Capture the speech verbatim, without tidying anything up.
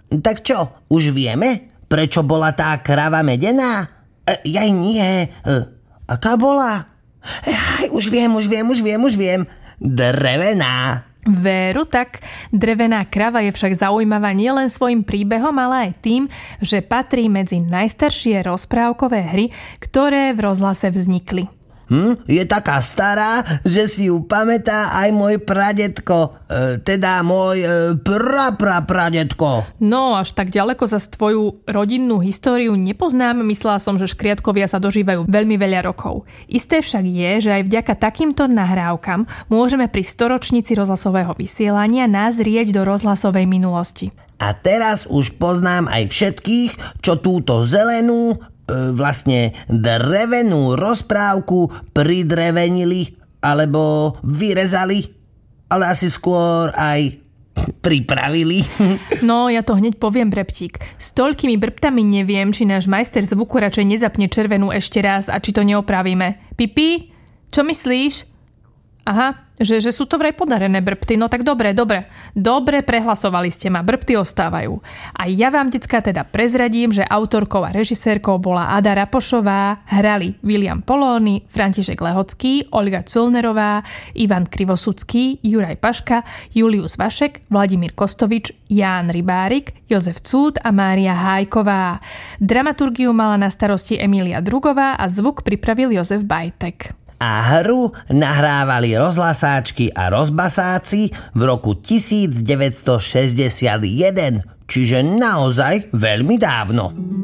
Tak čo, už vieme, prečo bola tá krava medená? E, jaj nie, e, aká bola? Jaj, už viem, už viem, už viem, už viem. Drevená. Veru, tak drevená krava je však zaujímavá nielen svojim príbehom, ale aj tým, že patrí medzi najstaršie rozprávkové hry, ktoré v rozhlase vznikli. Hm, je taká stará, že si ju pamätá aj môj pradedko, e, teda môj e, pra, pra, pradedko. No, až tak ďaleko za tvoju rodinnú históriu nepoznám. Myslela som, že škriatkovia sa dožívajú veľmi veľa rokov. Isté však je, že aj vďaka takýmto nahrávkam môžeme pri storočnici rozhlasového vysielania nazrieť do rozhlasovej minulosti. A teraz už poznám aj všetkých, čo túto zelenú, vlastne drevenú rozprávku pridrevenili alebo vyrezali, ale asi skôr aj pripravili. No, ja to hneď poviem, Breptík. S toľkými brbtami neviem, či náš majster zvuku radšej nezapne červenú ešte raz a či to neopravíme. Pipi, čo myslíš? Aha, že, že sú to vraj podarené brbty. No tak dobre, dobre. Dobre, prehlasovali ste ma. Brbty ostávajú. A ja vám, decká, teda prezradím, že autorkou a režisérkou bola Ada Rapošová, hrali William Polóny, František Lehocký, Olga Cülnerová, Ivan Krivosudský, Juraj Paška, Julius Vašek, Vladimír Kostovič, Ján Rybárik, Jozef Cúd a Mária Hájková. Dramaturgiu mala na starosti Emília Drugová a zvuk pripravil Jozef Bajtek. A hru nahrávali rozhlasáčky a rozbasáci v roku devätnásťstošesťdesiatjeden, čiže naozaj veľmi dávno.